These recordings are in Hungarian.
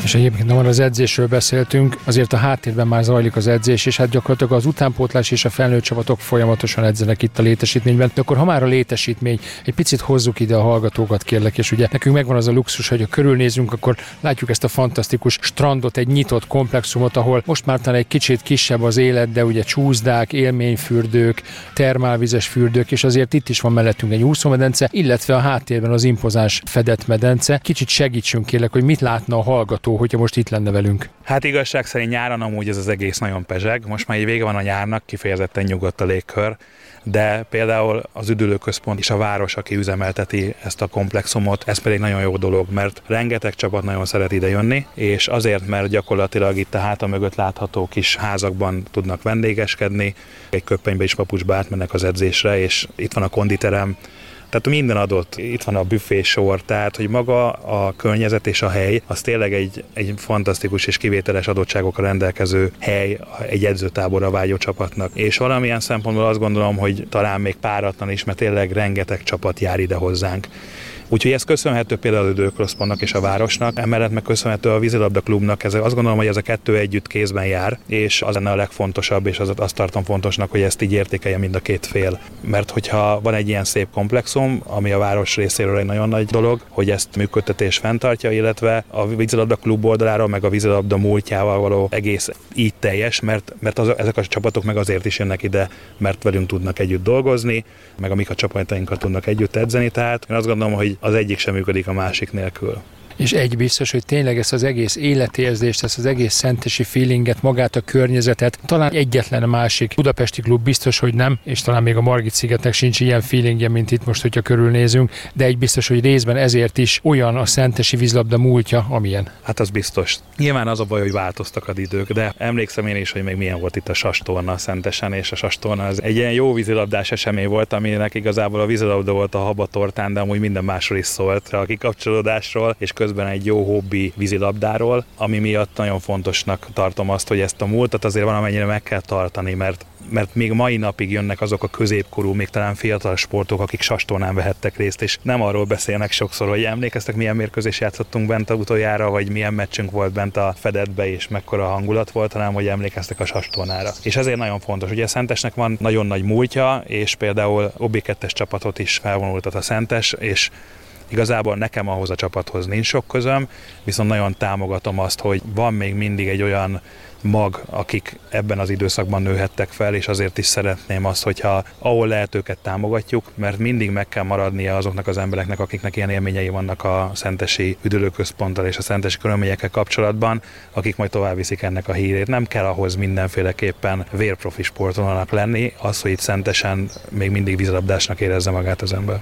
És egyébként, ha már az edzésről beszéltünk, azért a háttérben már zajlik az edzés, és hát gyakorlatilag az utánpótlás és a felnőtt csapatok folyamatosan edzenek itt a létesítményben. De akkor, ha már a létesítmény, egy picit hozzuk ide a hallgatókat, kérlek, és ugye nekünk megvan az a luxus, hogy ha körülnézünk, akkor látjuk ezt a fantasztikus strandot, egy nyitott komplexumot, ahol most már talán egy kicsit kisebb az élet, de ugye csúszdák, élményfürdők, termálvizes fürdők, és azért itt is van mellettünk egy úszómedence, illetve a háttérben az impozáns fedett medence. Kicsit segítsünk, kérlek, hogy mit látna a hallgató, hogyha most itt lenne velünk. Hát igazság szerint nyáron amúgy ez az egész nagyon pezseg. Most már így vége van a nyárnak, kifejezetten nyugodt a légkör, de például az üdülőközpont és a város, aki üzemelteti ezt a komplexumot, ez pedig nagyon jó dolog, mert rengeteg csapat nagyon szeret ide jönni, és azért, mert gyakorlatilag itt a háta mögött látható kis házakban tudnak vendégeskedni, egy köppenybe is papucsba átmennek az edzésre, és itt van a konditerem, tehát minden adott, itt van a büfésor, tehát hogy maga a környezet és a hely, az tényleg egy fantasztikus és kivételes adottságokkal rendelkező hely egy edzőtáborra vágyó csapatnak. És valamilyen szempontból azt gondolom, hogy talán még páratlan is, mert tényleg rengeteg csapat jár ide hozzánk. Úgyhogy ez köszönhető például az üdülőközpontnak és a városnak, emellett meg köszönhető a vízilabda klubnak. Azt gondolom, hogy ez a kettő együtt kézben jár, és az lenne a legfontosabb, és azt tartom fontosnak, hogy ezt így értékelje mind a két fél. Mert hogyha van egy ilyen szép komplexum, ami a város részéről egy nagyon nagy dolog, hogy ezt működtetés fenntartja, illetve a vízilabda klub oldaláról, meg a vízilabda múltjával való egész így teljes, mert ezek a csapatok meg azért is jönnek ide, mert velünk tudnak együtt dolgozni, meg a a csapatainkkal tudnak együtt edzeni, tehát én azt gondolom, hogy az egyik sem működik a másik nélkül. És egy biztos, hogy tényleg ezt az egész életérzést, ezt az egész szentesi feelinget, magát a környezetet, talán egyetlen a másik budapesti klub biztos, hogy nem, és talán még a Margit-szigetnek sincs ilyen feelingje, mint itt most, hogyha körülnézünk, de egy biztos, hogy részben ezért is olyan a szentesi vízilabda múltja, amilyen. Hát az biztos. Nyilván az a baj, hogy változtak az idők, de emlékszem én is, hogy még milyen volt itt a Sastorna Szentesen, és a Sastorna az egy ilyen jó vízilabdás esemény volt, aminek igazából a vízilabda volt a habatortán, de amúgy minden másról is szólt, a kikapcsolódásról, és közben egy jó hobbi vízilabdáról, ami miatt nagyon fontosnak tartom azt, hogy ezt a múltat azért valamennyire meg kell tartani, mert még mai napig jönnek azok a középkorú, még talán fiatal sportok, akik Sastornán vehettek részt, és nem arról beszélnek sokszor, hogy emlékeztek, milyen mérkőzés játszottunk bent a utoljára, vagy milyen meccsünk volt bent a Fedetbe, és mekkora hangulat volt, hanem hogy emlékeztek a Sastornára. És ezért nagyon fontos, ugye a Szentesnek van nagyon nagy múltja, és például OB2-es csapatot is felvonultat a Szentes, és igazából nekem ahhoz a csapathoz nincs sok közöm, viszont nagyon támogatom azt, hogy van még mindig egy olyan mag, akik ebben az időszakban nőhettek fel, és azért is szeretném azt, hogyha ahol lehet őket támogatjuk, mert mindig meg kell maradnia azoknak az embereknek, akiknek ilyen élményei vannak a szentesi üdülőközponttal és a szentesi körülményekkel kapcsolatban, akik majd tovább viszik ennek a hírét. Nem kell ahhoz mindenféleképpen vérprofi sportolónak lenni, az, hogy itt Szentesen még mindig vízilabdásnak érezze magát az ember.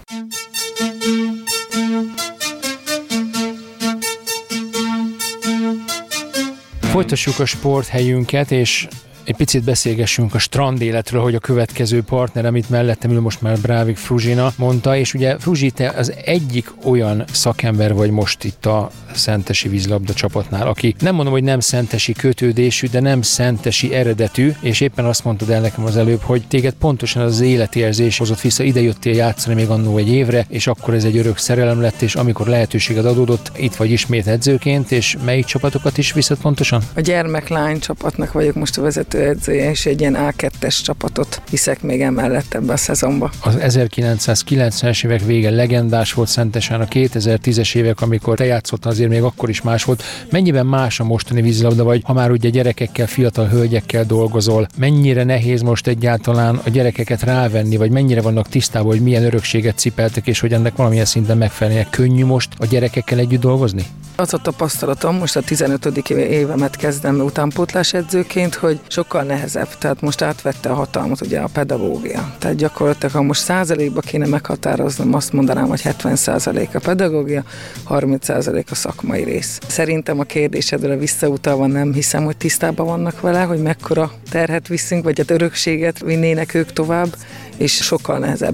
Folytassuk a sporthelyünket, és egy picit beszélgessünk a strandéletről, hogy a következő partnerem itt mellettem ül, most már Brávik Fruzsina mondta, és ugye Fruzsi, te az egyik olyan szakember vagy most itt a szentesi vízilabda csapatnál, aki nem mondom, hogy nem szentesi kötődésű, de nem szentesi eredetű, és éppen azt mondtad el nekem az előbb, hogy téged pontosan az életérzés hozott vissza, ide jöttél játszani még annó egy évre, és akkor ez egy örök szerelem lett, és amikor lehetőséged adódott, itt vagy ismét edzőként, és melyik csapatokat is viszed pontosan? A gyermeklány csapatnak vagyok most a vezetőedzője, és egy ilyen A2-es csapatot viszek még emellett ebbe a szezonba. Az 1990-es évek vége legendás volt Szentesen, a 2010-es évek, amikor te játszottál, azért még akkor is más volt. Mennyiben más a mostani vízilabda, vagy ha már ugye gyerekekkel, fiatal hölgyekkel dolgozol, mennyire nehéz most egyáltalán a gyerekeket rávenni, vagy mennyire vannak tisztában, hogy milyen örökséget cipeltek, és hogy ennek valamilyen szinten megfelelnie? Könnyű most a gyerekekkel együtt dolgozni? Az a tapasztalatom, most a 15. évemet kezdem utánpótlás edzőként, hogy sokkal nehezebb. Tehát most átvette a hatalmat ugye a pedagógia. Tehát gyakorlatilag, ha most százalékba kéne meghatároznom, azt mondanám, hogy 70% a pedagógia, 30% a szakmai rész. Szerintem a kérdésedre visszautalva nem hiszem, hogy tisztában vannak vele, hogy mekkora terhet viszünk, vagy hát örökséget vinnének ők tovább, és sokkal nehezebb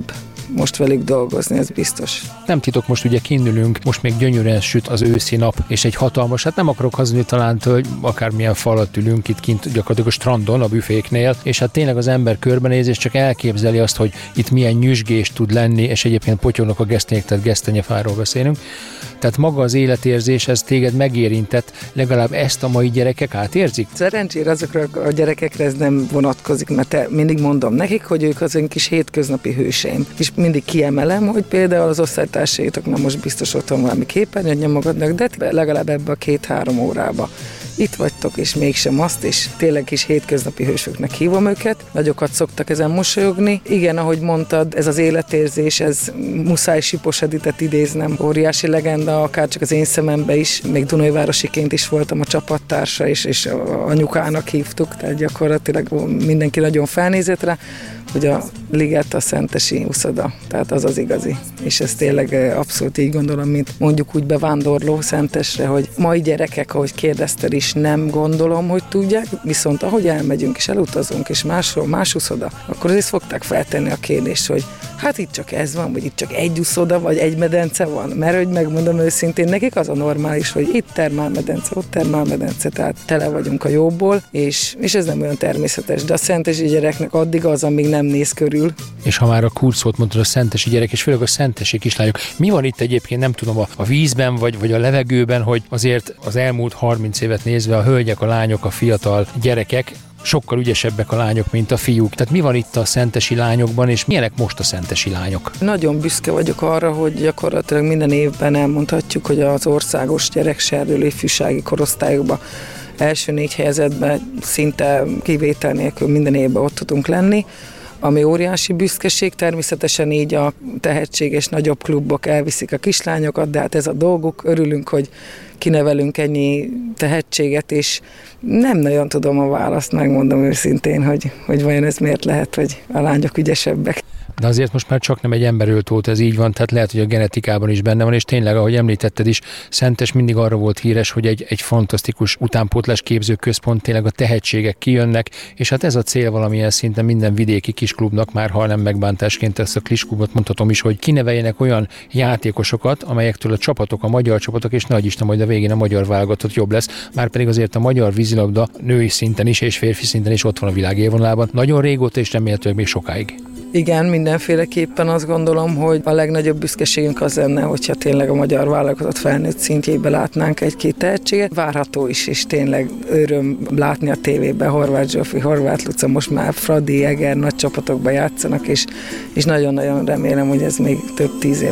most velük dolgozni, ez biztos. Nem titok, most ugye kinnülünk, most még gyönyörűen süt az őszi nap, és egy hatalmas, hát nem akarok hazudni talán, hogy akármilyen falat ülünk itt kint gyakorlatilag a strandon, a büféknél, és hát tényleg az ember körbenéz, és csak elképzeli azt, hogy itt milyen nyüzsgés tud lenni, és egyébként potyognak a gesztenyek, tehát gesztenyefáról beszélünk. Tehát maga az életérzés, ez téged megérintett, legalább ezt a mai gyerekek átérzik? Szerencsére azokra a gyerekekre ez nem vonatkozik, mert mindig mondom nekik, hogy ők az én kis hétköznapi hőseim. És mindig kiemelem, hogy például az osztálytársaitok nem most biztos otthon valami képernyőt nyomogatnak, de legalább ebbe a 2-3 órába itt vagytok, és mégsem azt, és tényleg kis hétköznapi hősöknek hívom őket. Nagyokat szoktak ezen mosolyogni. Igen, ahogy mondtad, ez az életérzés, ez muszáj Sipos Editet idéznem. Óriási legenda, akár csak az én szemembe is. Még Dunajvárosiként is voltam a csapattársa, és anyukának hívtuk, tehát gyakorlatilag mindenki nagyon felnézett rá, hogy a Liget a szentesi uszoda, tehát az az igazi. És ez tényleg abszolút így gondolom, mint mondjuk úgy bevándorló Szentesre, hogy mai gyerekek, ahogy kérdezted is, nem gondolom, hogy tudják, viszont ahogy elmegyünk és elutazunk, és másról más uszoda, akkor azért szokták feltenni a kérdést, hogy hát itt csak ez van, vagy itt csak egy uszoda, vagy egy medence van. Mert hogy megmondom őszintén, nekik az a normális, hogy itt termálmedence, ott termálmedence, tehát tele vagyunk a jóból, és ez nem olyan természetes. De a szentesi gyereknek addig az, amíg nem néz körül. És ha már a kulcsszót mondtad, a szentesi gyerek, és főleg a szentesi kislányok. Mi van itt egyébként, nem tudom, a vízben, vagy a levegőben, hogy azért az elmúlt 30 évet nézve a hölgyek, a lányok, a fiatal gyerekek sokkal ügyesebbek a lányok, mint a fiúk. Tehát mi van itt a szentesi lányokban, és milyenek most a szentesi lányok? Nagyon büszke vagyok arra, hogy gyakorlatilag minden évben elmondhatjuk, hogy az országos gyerekserdülő ifjúsági korosztályokban első 4 helyezettben szinte kivétel nélkül minden évben ott tudunk lenni, ami óriási büszkeség, természetesen így a tehetséges nagyobb klubok elviszik a kislányokat, de hát ez a dolguk, örülünk, hogy kinevelünk ennyi tehetséget, és nem nagyon tudom a választ, megmondom őszintén, hogy vajon ez miért lehet, hogy a lányok ügyesebbek. De azért most már csak nem egy emberöltót, ez így van, tehát lehet, hogy a genetikában is benne van, és tényleg, ahogy említetted is, Szentes mindig arra volt híres, hogy egy fantasztikus utánpótlás képző központ, tényleg a tehetségek kijönnek, és hát ez a cél valamilyen szinten minden vidéki kisklubnak, már ha nem megbántásként ezt a kisklubot mondhatom is, hogy kineveljenek olyan játékosokat, amelyektől a csapatok, a magyar csapatok, és nagy Isten, majd a végén a magyar válogatott jobb lesz, már pedig azért a magyar vízilabda női szinten is és férfi szinten is ott van a világ élvonalában. Nagyon régóta és remélhetőleg még sokáig. Igen, mindenféleképpen azt gondolom, hogy a legnagyobb büszkeségünk az lenne, hogyha tényleg a magyar válogatott felnőtt szintjébe látnánk egy-két tehetséget. Várható is, és tényleg öröm látni a tévében Horváth Zsófi, Horváth Luca, most már Fradi, Eger nagy csapatokban játszanak, és nagyon-nagyon remélem, hogy ez még több 10 év